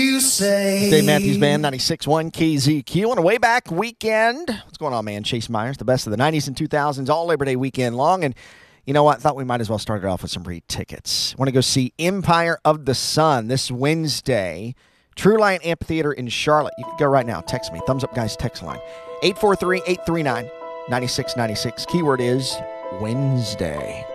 You say. Dave Matthews Band, 96.1 KZQ on a way back weekend. What's going on, man? Chase Myers, the best of the 90s and 2000s, all Labor Day weekend long. And you know what? Thought we might as well start it off with some free tickets. Want to go see Empire of the Sun this Wednesday. True Lion Amphitheater in Charlotte. You can go right now. Text me. Thumbs up, guys. Text line. 843-839-9696. Keyword is Wednesday.